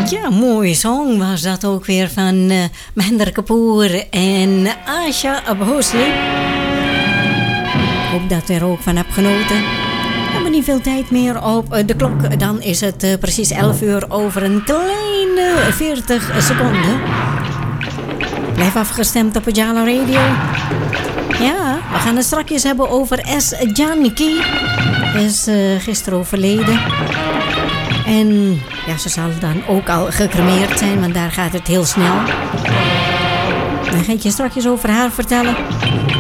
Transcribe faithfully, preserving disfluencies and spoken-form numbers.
Ja, mooie song was dat ook weer van uh, Mahendra Kapoor en Asha Bhosle. Ik hoop dat u er ook van hebt genoten. We hebben niet veel tijd meer op de klok. Dan is het uh, precies elf uur over een kleine veertig seconden. Blijf afgestemd op Jala Radio. Ja, we gaan het straks hebben over S. Janki. Is uh, gisteren overleden. En ja, ze zal dan ook al gecremeerd zijn, want daar gaat het heel snel. Dan ga ik je straks over haar vertellen.